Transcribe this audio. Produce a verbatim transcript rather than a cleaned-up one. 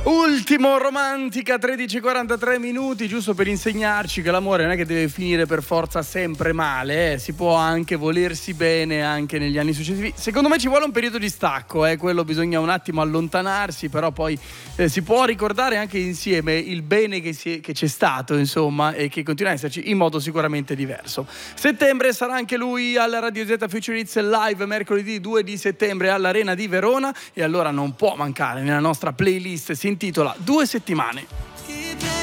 Ultimo Romantica, tredici e quarantatré minuti, giusto per insegnarci che l'amore non è che deve finire per forza sempre male, eh. Si può anche volersi bene anche negli anni successivi. Secondo me ci vuole un periodo di stacco, eh. Quello bisogna un attimo allontanarsi, però poi eh, si può ricordare anche insieme il bene che, si è, che c'è stato, insomma, e che continua a esserci in modo sicuramente diverso. Settembre sarà anche lui alla Radio Z Future Hits live mercoledì due di settembre all'Arena di Verona, e allora non può mancare nella nostra playlist. Si intitola Due settimane.